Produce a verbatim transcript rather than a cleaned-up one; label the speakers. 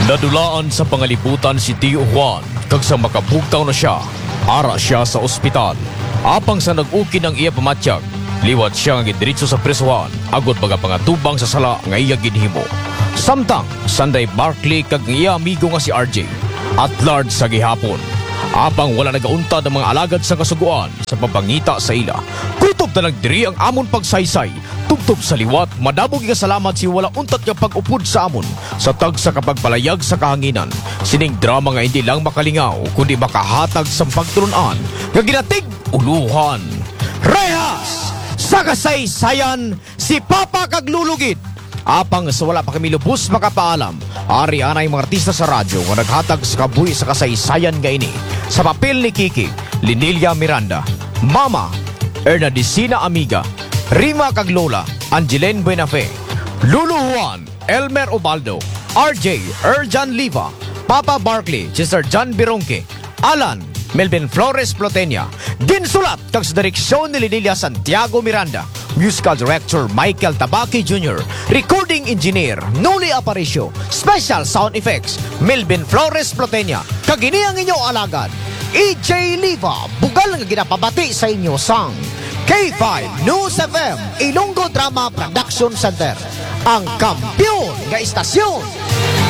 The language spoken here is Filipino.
Speaker 1: Nadulaan sa pangalibutan si Tio Juan kag sa makabugtaw na siya, ara siya sa ospital. Apang sa nag-uki ng iya pamatyag, liwat siya nga gidiretso sa presuhan agod mga pangatubang sa sala nga iya ginhimo. Samtang Sunday Barkley kag iya amigo nga si R J at large sa gihapon. Apang wala nagauntad ng mga alagad sa kasuguan sa papangita sa ila. Kutob na nagdiri ang amon pagsaysay. Tugtob sa liwat, madabog nga salamat si wala untat nga pag-upod sa amon sa tag sa kapagpalayag sa kahanginan. Sining drama nga hindi lang makalingaw kundi makahatag sa pagtulunan nga ginatig uluhan. Rehas! Sa kasaysayan, si Papa Kaglulugid. Apang sa wala pa kami lubos makapaalam, ari anay mga artista sa radyo nga naghatag sa kabuhi sa kasaysayan nga ini. Sa papel ni Kiki, Linilia Miranda, Mama, Ernadicina Amiga, Rima Kaglola, Angeline Buenafe, Lulu Juan, Elmer Ubaldo, R J, Erjan Liva, Papa Barkley, Sister John Bironque, Alan, Melvin Flores Plotenia, ginsulat kag sa direksyon ni Linilia Santiago Miranda, Musical Director Michael Tabaki Junior, Recording Engineer Noli Aparicio, Special Sound Effects Melvin Flores Plotenia, kag ini ang inyong alagad E J Liva, bugal nga ginapabati sa inyo sang K five News F M Ilonggo Drama Production Center, ang kampiyon nga istasyon